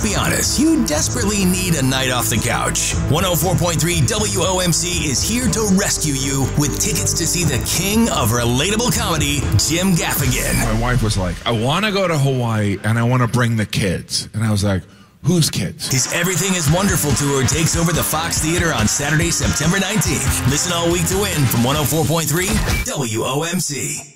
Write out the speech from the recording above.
be honest, you desperately need a night off the couch. 104.3 WOMC is here to rescue you with tickets to see the king of relatable comedy, Jim Gaffigan. My wife was like, I want to go to Hawaii and I want to bring the kids. And I was like, whose kids? His Everything is Wonderful tour takes over the Fox Theater on Saturday, September 19th. Listen all week to win from 104.3 WOMC.